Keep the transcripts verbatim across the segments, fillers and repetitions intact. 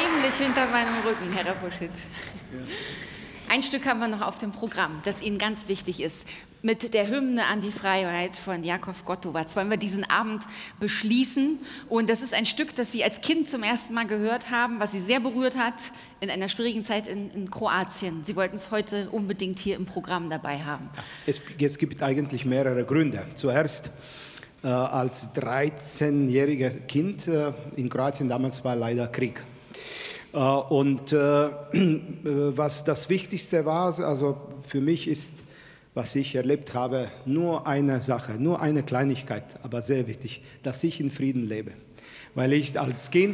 heimlich hinter meinem Rücken, Herr Repuschitsch. Ja. Ein Stück haben wir noch auf dem Programm, das Ihnen ganz wichtig ist. Mit der Hymne an die Freiheit von Jakow Gottowatz wollen wir diesen Abend beschließen. Und das ist ein Stück, das Sie als Kind zum ersten Mal gehört haben, was Sie sehr berührt hat in einer schwierigen Zeit in, in Kroatien. Sie wollten es heute unbedingt hier im Programm dabei haben. Es, es gibt eigentlich mehrere Gründe. Zuerst äh, als dreizehnjähriges Kind äh, in Kroatien, damals war leider Krieg. Und äh, was das Wichtigste war, also für mich ist, was ich erlebt habe, nur eine Sache, nur eine Kleinigkeit, aber sehr wichtig, dass ich in Frieden lebe. Weil ich als Kind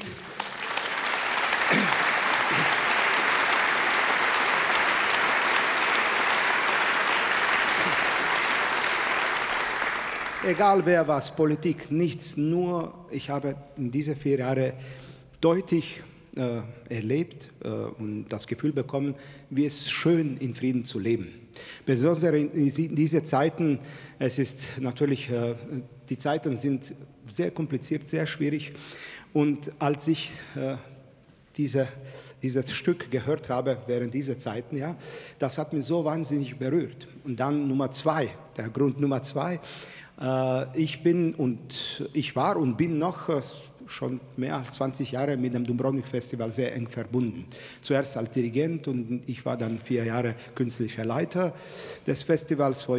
egal wer was, Politik, nichts, nur ich habe in diese vier Jahre deutlich Äh, erlebt äh, und das Gefühl bekommen, wie es schön in Frieden zu leben. Besonders in, in diese Zeiten, es ist natürlich, äh, die Zeiten sind sehr kompliziert, sehr schwierig. Und als ich äh, diese, dieses Stück gehört habe während dieser Zeiten, ja, das hat mich so wahnsinnig berührt. Und dann Nummer zwei, der Grund Nummer zwei, äh, ich bin und ich war und bin noch äh, schon mehr als zwanzig Jahre mit dem Dubrovnik-Festival sehr eng verbunden. Zuerst als Dirigent und ich war dann vier Jahre künstlicher Leiter des Festivals, wo